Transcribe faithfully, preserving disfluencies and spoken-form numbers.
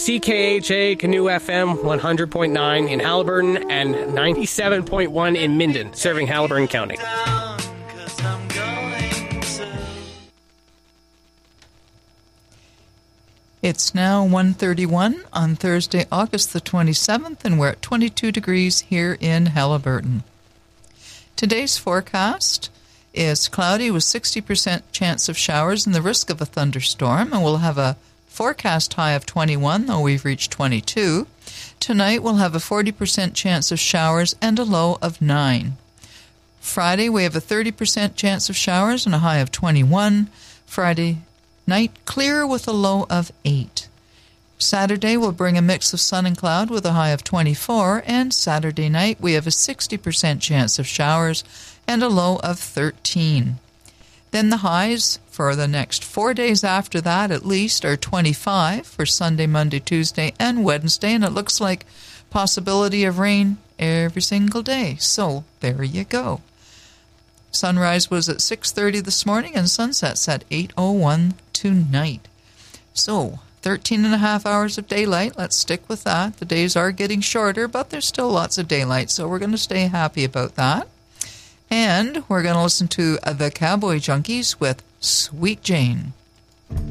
C K H A Canoe F M one hundred point nine in Haliburton and ninety-seven point one in Minden, serving Haliburton County. It's now one thirty-one on Thursday, August the twenty-seventh, and we're at twenty-two degrees here in Haliburton. Today's forecast is cloudy with sixty percent chance of showers and the risk of a thunderstorm, and we'll have a forecast high of twenty-one, though we've reached twenty-two. Tonight we'll have a forty percent chance of showers and a low of nine. Friday we have a thirty percent chance of showers and a high of twenty-one. Friday night clear with a low of eight. Saturday will bring a mix of sun and cloud with a high of twenty-four, and Saturday night we have a sixty percent chance of showers and a low of thirteen. Then the highs for the next four days after that at least are twenty-five for Sunday, Monday, Tuesday, and Wednesday, and it looks like possibility of rain every single day. So there you go. Sunrise was at six thirty this morning, and sunset's at eight oh one tonight. So thirteen and a half hours of daylight. Let's stick with that. The days are getting shorter, but there's still lots of daylight, so we're going to stay happy about that. And we're going to listen to the Cowboy Junkies with Sweet Jane.